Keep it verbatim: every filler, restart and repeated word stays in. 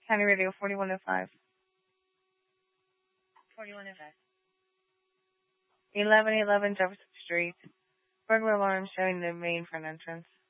County Radio forty-one oh five. forty-one oh five. eleven eleven Jefferson Street. Burglar alarm showing the main front entrance.